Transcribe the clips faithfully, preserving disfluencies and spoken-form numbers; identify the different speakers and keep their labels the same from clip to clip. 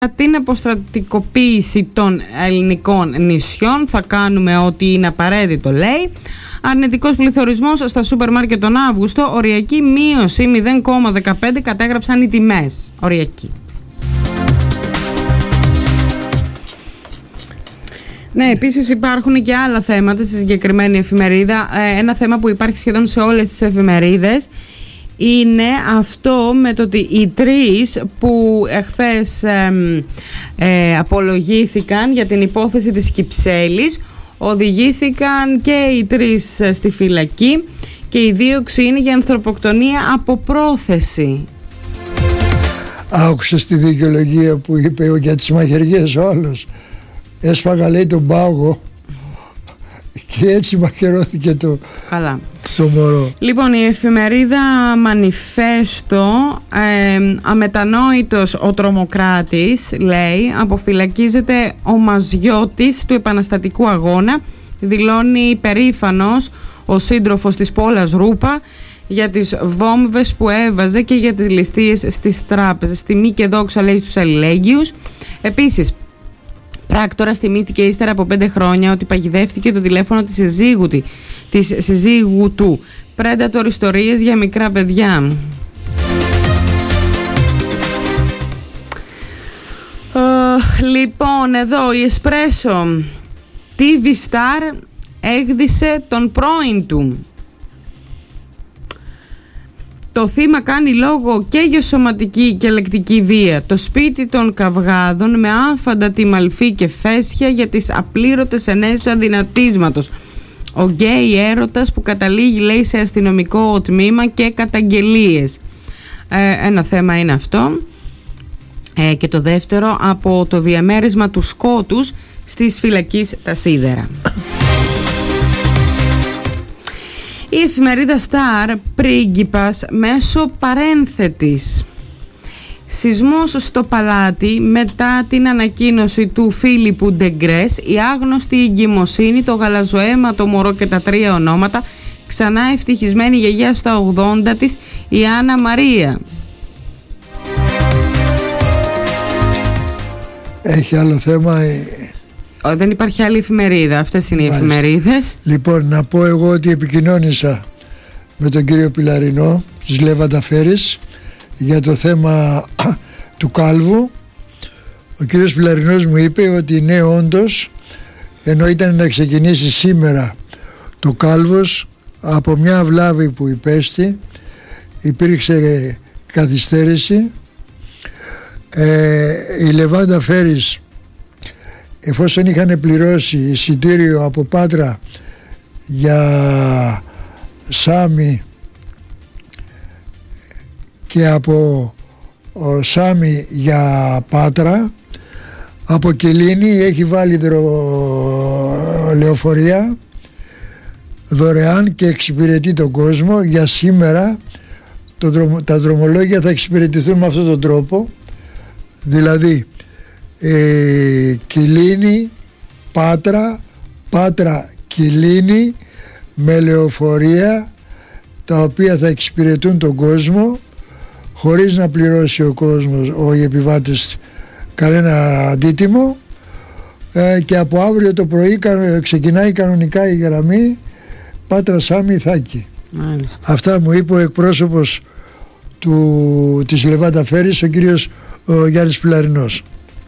Speaker 1: την αποστρατικοποίηση των ελληνικών νησιών. Θα κάνουμε ό,τι είναι απαραίτητο, λέει. Αρνητικός πληθωρισμός στα σούπερ μάρκετ τον Αύγουστο. Οριακή μείωση μηδέν κόμμα δεκαπέντε κατέγραψαν οι τιμές. Οριακή. Ναι, επίσης υπάρχουν και άλλα θέματα στη συγκεκριμένη εφημερίδα. Ένα θέμα που υπάρχει σχεδόν σε όλες τις εφημερίδες είναι αυτό με το ότι οι τρεις που εχθές ε, ε, απολογήθηκαν για την υπόθεση της Κυψέλης οδηγήθηκαν και οι τρεις στη φυλακή και η δίωξη είναι για ανθρωποκτονία από πρόθεση.
Speaker 2: Άκουσες τη δικαιολογία που είπε για τις μαχαιριές ο άλλος? Έσφαγα, λέει, τον πάγο και έτσι μαχαιρώθηκε το,
Speaker 1: Καλά.
Speaker 2: το μωρό.
Speaker 1: Λοιπόν, η εφημερίδα Μανιφέστο, ε, αμετανόητος ο τρομοκράτης, λέει, αποφυλακίζεται ο μαζιώτης του επαναστατικού αγώνα. Δηλώνει περήφανος ο σύντροφος της Πόλας Ρούπα για τις βόμβες που έβαζε και για τις ληστείες στις τράπεζες. Τιμή και δόξα, λέει, στους αλληλέγγυους. Επίσης, πράκτορας θυμήθηκε ύστερα από πέντε χρόνια ότι παγιδεύτηκε το τηλέφωνο της συζύγου, της συζύγου του. Predator ιστορίες για μικρά παιδιά. Uh, λοιπόν, εδώ η Espresso. τι βι Star έγδισε τον πρώην του. Το θύμα κάνει λόγο και για σωματική και λεκτική βία. Το σπίτι των καυγάδων με άφαντα μαλφή και φέσια για τις απλήρωτες ενέσεις αδυνατίσματος. Ο γκέι έρωτας που καταλήγει, λέει, σε αστυνομικό τμήμα και καταγγελίες. Ε, ένα θέμα είναι αυτό. Ε, και το δεύτερο, από το διαμέρισμα του σκότους στις φυλακής τα Σίδερα. Η εφημερίδα Star, πρίγκιπας μέσω παρένθετης. Σεισμός στο παλάτι μετά την ανακοίνωση του Φίλιππου Ντεγκρές, η άγνωστη εγκυμοσύνη, το γαλαζοαίματο μωρό και τα τρία ονόματα, ξανά ευτυχισμένη γιαγιά στα ογδόντα της, η Άννα Μαρία.
Speaker 2: Έχει άλλο θέμα?
Speaker 1: Ο, δεν υπάρχει άλλη εφημερίδα, αυτές είναι οι Μάλιστα. εφημερίδες.
Speaker 2: Λοιπόν, να πω εγώ ότι επικοινώνησα με τον κύριο Πιλαρινό της Λέβαντα Φέρης για το θέμα του κάλβου. Ο κύριος Πιλαρινός μου είπε ότι ναι, όντως, ενώ ήταν να ξεκινήσει σήμερα το κάλβος, από μια βλάβη που υπέστη υπήρξε καθυστέρηση. ε, η Λεβάντα Φέρης, εφόσον είχαν πληρώσει εισιτήριο από Πάτρα για Σάμι και από ο Σάμι για Πάτρα, από Κελίνη έχει βάλει δρο... λεωφορεία δωρεάν και εξυπηρετεί τον κόσμο. Για σήμερα το δρομο... τα δρομολόγια θα εξυπηρετηθούν με αυτόν τον τρόπο, δηλαδή ε, Κιλίνη, Πάτρα, Πάτρα, Κιλίνη, με λεωφορεία τα οποία θα εξυπηρετούν τον κόσμο χωρίς να πληρώσει ο κόσμος, ο, οι επιβάτες, κανένα αντίτιμο, ε, και από αύριο το πρωί ξεκινάει κανονικά η γραμμή Πάτρα Σάμι Θάκη.
Speaker 1: Μάλιστα.
Speaker 2: Αυτά μου είπε ο εκπρόσωπος του, της Λεβάντα Φέρης, ο κύριος ο Γιάννης Πιλαρινός.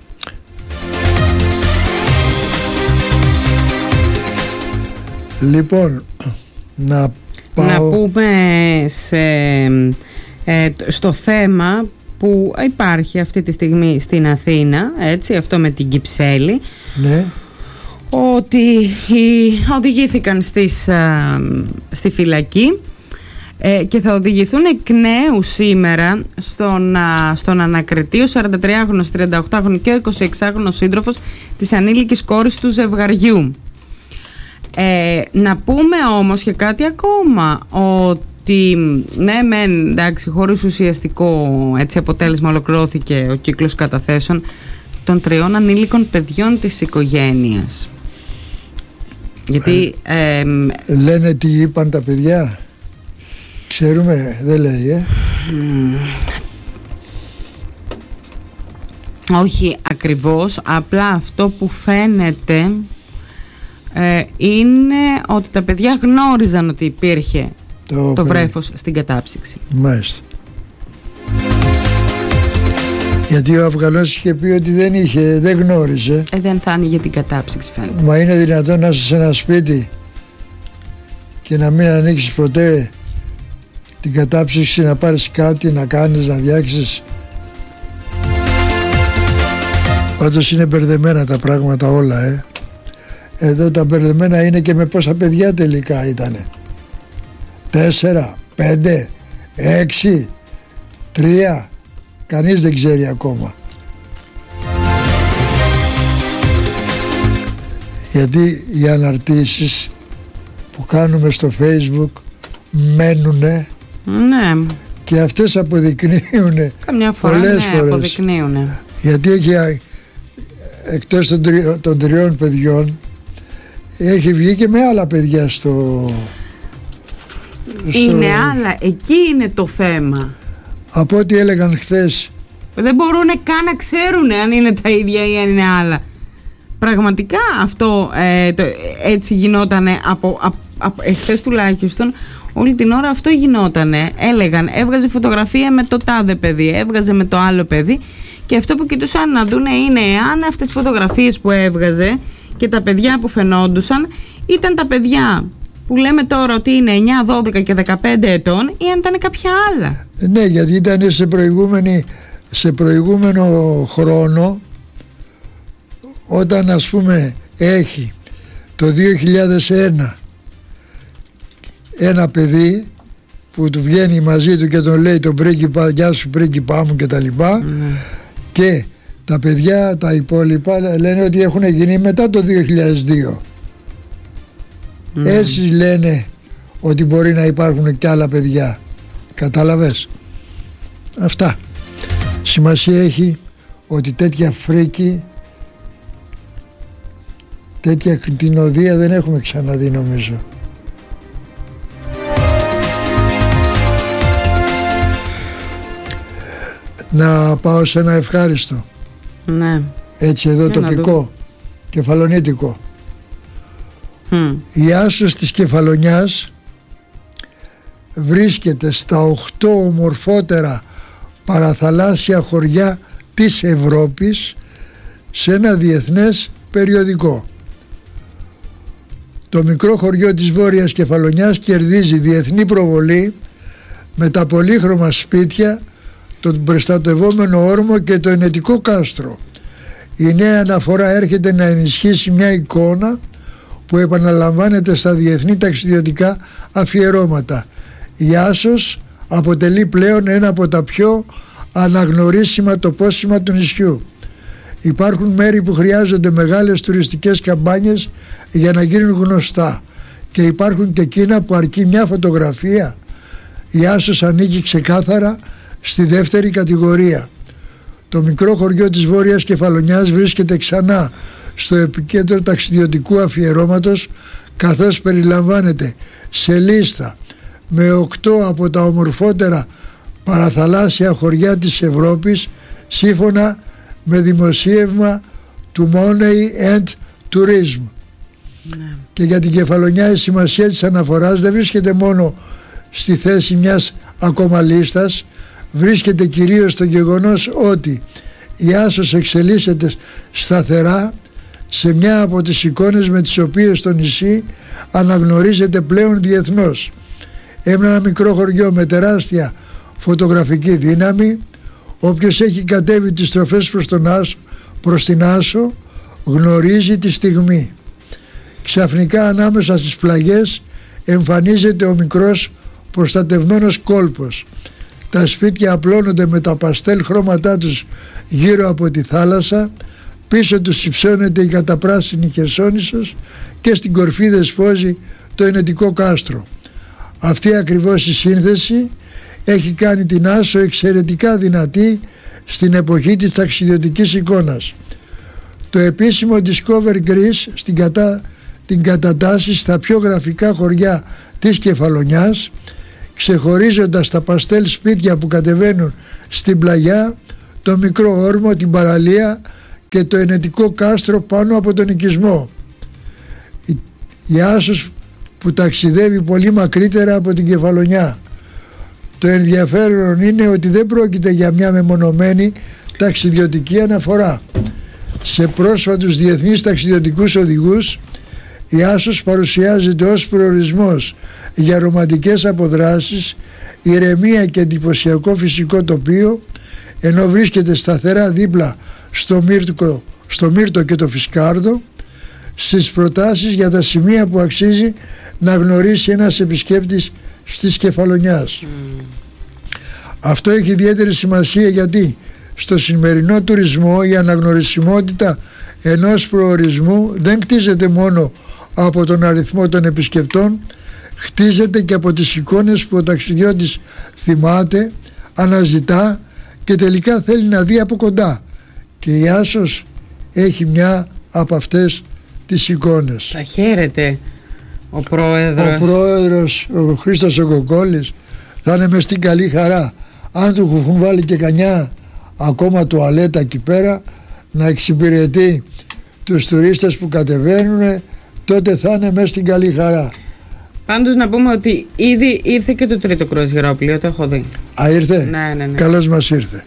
Speaker 2: Λοιπόν, να πάω...
Speaker 1: Να πούμε σε, ε, στο θέμα που υπάρχει αυτή τη στιγμή στην Αθήνα, έτσι, αυτό με την Κυψέλη,
Speaker 2: ναι,
Speaker 1: ότι οι, οδηγήθηκαν στις, α, στη φυλακή ε, και θα οδηγηθούν εκ νέου σήμερα στον, α, στον ανακριτή, ο σαραντατριάχρονος, τριανταοκτάχρονος και ο εικοσιεξάχρονος σύντροφος της ανήλικης κόρης του ζευγαριού. Ε, να πούμε όμως και κάτι ακόμα, ότι ναι μεν, εντάξει, χωρίς ουσιαστικό έτσι αποτέλεσμα ολοκληρώθηκε ο κύκλος καταθέσεων των τριών ανήλικων παιδιών της οικογένειας. Γιατί ε, ε,
Speaker 2: λένε τι είπαν τα παιδιά, ξέρουμε, δεν λέει ε. Mm.
Speaker 1: Όχι ακριβώς, απλά αυτό που φαίνεται ε, είναι ότι τα παιδιά γνώριζαν ότι υπήρχε το, το βρέφος στην κατάψυξη.
Speaker 2: Μάλιστα. Γιατί ο Αφγανός είχε πει ότι δεν είχε, δεν γνώριζε.
Speaker 1: Ε, δεν θα άνοιγε την κατάψυξη, φαίνεται.
Speaker 2: Μα είναι δυνατόν να είσαι σε ένα σπίτι και να μην ανοίξεις ποτέ την κατάψυξη, να πάρεις κάτι, να κάνεις, να διάξεις? Πάντως είναι μπερδεμένα τα πράγματα όλα, ε. Εδώ τα μπερδεμένα είναι και με πόσα παιδιά τελικά ήτανε. Τέσσερα, πέντε, έξι, τρία. Κανείς δεν ξέρει ακόμα. Γιατί οι αναρτήσεις που κάνουμε στο Facebook μένουνε.
Speaker 1: Ναι.
Speaker 2: Και αυτές αποδεικνύουν
Speaker 1: καμιά φορά,
Speaker 2: πολλές
Speaker 1: ναι,
Speaker 2: φορές.
Speaker 1: Αποδεικνύουν.
Speaker 2: Γιατί έχει, εκτός των, τρι, των τριών παιδιών, έχει βγει και με άλλα παιδιά στο...
Speaker 1: Είναι στο... άλλα, εκεί είναι το θέμα.
Speaker 2: Από ό,τι έλεγαν χθες,
Speaker 1: δεν μπορούν καν να ξέρουν αν είναι τα ίδια ή αν είναι άλλα. Πραγματικά αυτό ε, το, έτσι γινότανε από, από, από εχθές τουλάχιστον. Όλη την ώρα αυτό γινότανε. Έλεγαν, έβγαζε φωτογραφία με το τάδε παιδί, έβγαζε με το άλλο παιδί, και αυτό που κοιτούσαν να δούνε είναι εάν αυτές τις φωτογραφίες που έβγαζε και τα παιδιά που φαινόντουσαν ήταν τα παιδιά που λέμε τώρα ότι είναι εννιά, δώδεκα και δεκαπέντε ετών, ή αν ήταν κάποια άλλα.
Speaker 2: Ναι, γιατί ήταν σε, προηγούμενη, σε προηγούμενο χρόνο, όταν ας πούμε έχει το δύο χιλιάδες ένα ένα παιδί που του βγαίνει μαζί του και τον λέει τον πρίγκιπα, γεια σου πρίγκιπά μου και τα λοιπά, mm. και τα παιδιά τα υπόλοιπα λένε ότι έχουν γίνει μετά το δύο χιλιάδες δύο. Mm. Έτσι λένε ότι μπορεί να υπάρχουν και άλλα παιδιά. Κατάλαβες? Αυτά. Σημασία έχει ότι τέτοια φρίκη, τέτοια κτηνοδία δεν έχουμε ξαναδεί, νομίζω. Να πάω σε ένα ευχάριστο.
Speaker 1: Ναι.
Speaker 2: Έτσι εδώ για τοπικό, κεφαλονίτικο. Mm. Η άσος της Κεφαλονιάς βρίσκεται στα οκτώ ομορφότερα παραθαλάσσια χωριά της Ευρώπης σε ένα διεθνές περιοδικό. Το μικρό χωριό της Βόρειας Κεφαλονιάς κερδίζει διεθνή προβολή με τα πολύχρωμα σπίτια, τον προστατευόμενο όρμο και το ενετικό κάστρο. Η νέα αναφορά έρχεται να ενισχύσει μια εικόνα που επαναλαμβάνεται στα διεθνή ταξιδιωτικά αφιερώματα. Η Άσος αποτελεί πλέον ένα από τα πιο αναγνωρίσιμα τοπόσημα του νησιού. Υπάρχουν μέρη που χρειάζονται μεγάλες τουριστικές καμπάνιες για να γίνουν γνωστά, και υπάρχουν και εκείνα που αρκεί μια φωτογραφία. Η Άσος ανήκει ξεκάθαρα στη δεύτερη κατηγορία. Το μικρό χωριό της Βόρειας Κεφαλονιάς βρίσκεται ξανά στο επικέντρο ταξιδιωτικού αφιερώματος, καθώς περιλαμβάνεται σε λίστα με οκτώ από τα ομορφότερα παραθαλάσσια χωριά της Ευρώπης, σύμφωνα με δημοσίευμα του Money and Tourism. Ναι. Και για την Κεφαλονιά η σημασία της αναφοράς δεν βρίσκεται μόνο στη θέση μιας ακόμα λίστας, βρίσκεται κυρίως στο γεγονός ότι η Άσος εξελίσσεται σταθερά σε μια από τις εικόνες με τις οποίες το νησί αναγνωρίζεται πλέον διεθνώς. Ένα μικρό χωριό με τεράστια φωτογραφική δύναμη. Όποιος έχει κατέβει τις στροφές προς, τον Άσο, προς την Άσο γνωρίζει τη στιγμή. Ξαφνικά ανάμεσα στις πλαγιές εμφανίζεται ο μικρός προστατευμένος κόλπος. Τα σπίτια απλώνονται με τα παστέλ χρώματά τους γύρω από τη θάλασσα, πίσω τους υψώνεται η καταπράσινη Χερσόνησος και στην κορφή δεσπόζει το ενετικό κάστρο. Αυτή ακριβώς η σύνθεση έχει κάνει την Άσο εξαιρετικά δυνατή στην εποχή της ταξιδιωτικής εικόνας. Το επίσημο Discover Greece στην κατά, την κατατάσσει στα πιο γραφικά χωριά της Κεφαλονιάς, ξεχωρίζοντας τα παστέλ σπίτια που κατεβαίνουν στην πλαγιά, το μικρό όρμο, την παραλία και το ενετικό κάστρο πάνω από τον οικισμό. Η, η Άσος που ταξιδεύει πολύ μακρύτερα από την Κεφαλονιά. Το ενδιαφέρον είναι ότι δεν πρόκειται για μια μεμονωμένη ταξιδιωτική αναφορά. Σε πρόσφατους διεθνείς ταξιδιωτικούς οδηγούς η Άσος παρουσιάζεται ως προορισμός για ρομαντικές αποδράσεις, ηρεμία και εντυπωσιακό φυσικό τοπίο, ενώ βρίσκεται σταθερά δίπλα στο Μύρτο, στο Μύρτο και το Φισκάρδο, στις προτάσεις για τα σημεία που αξίζει να γνωρίσει ένας επισκέπτης στις Κεφαλονιάς. Mm. Αυτό έχει ιδιαίτερη σημασία γιατί στο σημερινό τουρισμό η αναγνωρισιμότητα ενός προορισμού δεν κτίζεται μόνο από τον αριθμό των επισκεπτών, χτίζεται και από τις εικόνες που ο ταξιδιώτης θυμάται, αναζητά και τελικά θέλει να δει από κοντά. Και η Άσος έχει μια από αυτές τις εικόνες.
Speaker 1: Τα χαίρεται ο πρόεδρος.
Speaker 2: Ο πρόεδρος, ο Χρήστος ο Κοκόλης, θα είναι μες στην καλή χαρά. Αν του έχουν βάλει και κανιά ακόμα τουαλέτα εκεί πέρα να εξυπηρετεί τους τουρίστες που κατεβαίνουν, τότε θα είναι μέσα στην καλή χαρά.
Speaker 1: Πάντως να πούμε ότι ήδη ήρθε και το τρίτο κρουαζιερόπλοιο, το έχω δει.
Speaker 2: Α, ήρθε?
Speaker 1: Ναι, ναι, ναι.
Speaker 2: Καλώς μας ήρθε.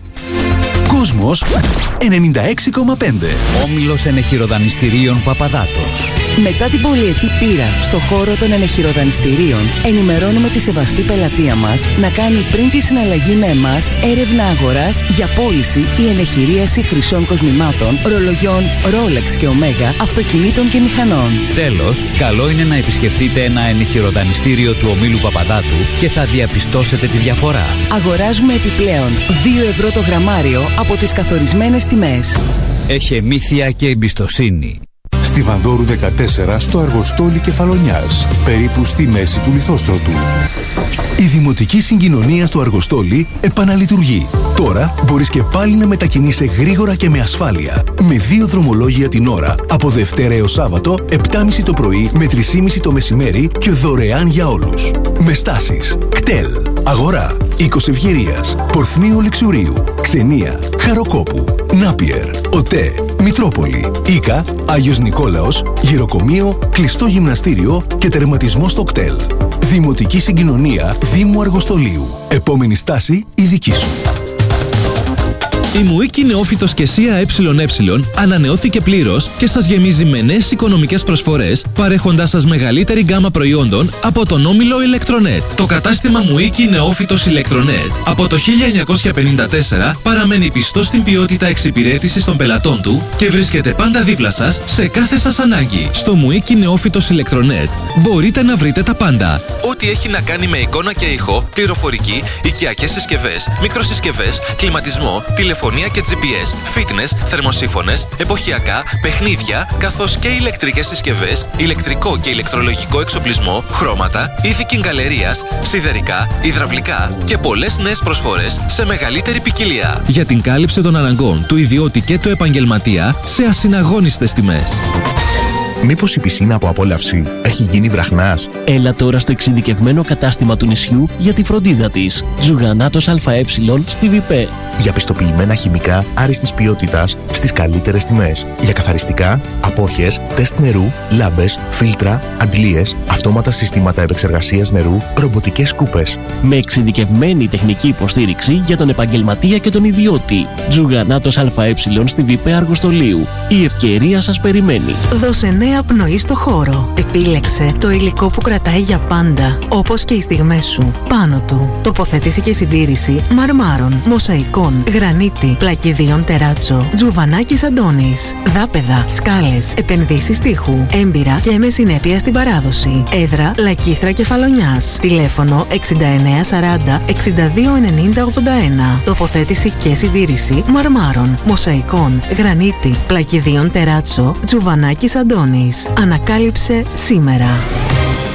Speaker 3: Κόσμος ενενήντα έξι κόμμα πέντε.
Speaker 4: Όμιλος ενεχειροδανιστηρίων Παπαδάτος.
Speaker 5: Μετά την πολυετή πείρα στο χώρο των ενεχειροδανιστηρίων, ενημερώνουμε τη σεβαστή πελατεία μας να κάνει πριν τη συναλλαγή με εμάς έρευνα αγοράς για πώληση ή ενεχειρίαση χρυσών κοσμημάτων, ρολογιών Rolex και Omega, αυτοκινήτων και μηχανών.
Speaker 4: Τέλος, καλό είναι να επισκεφτείτε ένα ενεχειροδανιστήριο του ομίλου Παπαδάτου και θα διαπιστώσετε τη διαφορά.
Speaker 5: Αγοράζουμε επιπλέον δύο ευρώ το γραμμάριο από τις καθορισμένες τιμές.
Speaker 4: Έχει μύθια και εμπιστοσύνη.
Speaker 3: Στη Βανδόρου δεκατέσσερα στο Αργοστόλι Κεφαλονιάς, περίπου στη μέση του Λιθόστρωτου. Η Δημοτική Συγκοινωνία στο Αργοστόλι επαναλειτουργεί. Τώρα μπορείς και πάλι να μετακινείσαι γρήγορα και με ασφάλεια. Με δύο δρομολόγια την ώρα, από Δευτέρα έως Σάββατο, επτά και μισή το πρωί με τρεις και μισή το μεσημέρι και δωρεάν για όλους. Με στάσεις κτέλ, Αγορά, Οίκος Ευγερίας, Πορθμίου Λεξουρίου, Ξενία, Χαροκόπου, Νάπιερ, ΟΤΕ, Μητρόπολη, Ίκα, Άγιος Νικόλαος, Γυροκομείο, κλειστό γυμναστήριο και τερματισμό στο κτέλ. Δημοτική Συγκοινωνία Δήμου Αργοστολίου. Επόμενη στάση η δική σου.
Speaker 6: Η Μουίκη Νεόφυτος και ΣΥΑ ΕΕ ανανεώθηκε πλήρως και σας γεμίζει με νέες οικονομικές προσφορές, παρέχοντάς σας μεγαλύτερη γκάμα προϊόντων από τον όμιλο Ηλεκτρονέτ. Το κατάστημα Μουίκη Νεόφυτος Ηλεκτρονέτ από το χίλια εννιακόσια πενήντα τέσσερα παραμένει πιστό στην ποιότητα εξυπηρέτησης των πελατών του και βρίσκεται πάντα δίπλα σας σε κάθε σας ανάγκη. Στο Μουίκη Νεόφυτος Ηλεκτρονέτ μπορείτε να βρείτε τα πάντα. Ό,τι έχει να κάνει με εικόνα και ήχο, πληροφορική, οικιακές συσκευές, μικροσυσκευές, κλιματισμό, τηλεφωνία και τζι πι ες, fitness, θερμοσύφωνες, εποχιακά, παιχνίδια, καθώς και ηλεκτρικές συσκευές, ηλεκτρικό και ηλεκτρολογικό εξοπλισμό, χρώματα, είδη κιγκαλερίας, σιδερικά, υδραυλικά και πολλές νέες προσφορές σε μεγαλύτερη ποικιλία. Για την κάλυψη των αναγκών του ιδιώτη και του επαγγελματία σε ασυναγώνιστες τιμές.
Speaker 7: Μήπως η πισίνα από απόλαυση έχει γίνει βραχνάς?
Speaker 8: Έλα τώρα στο εξειδικευμένο κατάστημα του νησιού για τη φροντίδα της. Ζουγανάτος ΑΕ στη ΒΙΠΕ.
Speaker 7: Για πιστοποιημένα χημικά άριστης ποιότητας στις καλύτερες τιμές. Για καθαριστικά, απόχες, τεστ νερού, λάμπες, φίλτρα, αντλίες, αυτόματα συστήματα επεξεργασίας νερού, ρομποτικές σκούπες.
Speaker 8: Με εξειδικευμένη τεχνική υποστήριξη για τον επαγγελματία και τον ιδιώτη. Ζουγανάτος ΑΕ στη ΒΙΠΕ Αργοστολίου. Η ευκαιρία σας περιμένει.
Speaker 9: Δώσε νέα πνοή στο χώρο. Επίλεξε το υλικό που κρατάει για πάντα, όπως και οι στιγμές σου. Πάνω του, τοποθέτηση και συντήρηση μαρμάρων, μοσαϊκών, γρανίτη, πλακιδίων τεράτσο, Τζουβανάκης Αντώνης, δάπεδα, σκάλες, επενδύσεις τείχου, έμπειρα και με συνέπεια στην παράδοση. Έδρα Λακήθρα Κεφαλονιάς. Τηλέφωνο εξήντα εννέα σαράντα εξήντα δύο ενενήντα ογδόντα ένα. Τοποθέτηση και συντήρηση μαρμάρων, μοσαϊκών, γρανίτη, πλακιδίων τεράτσο, Τζουβανάκης Αντώνης. Ανακάλυψε σήμερα.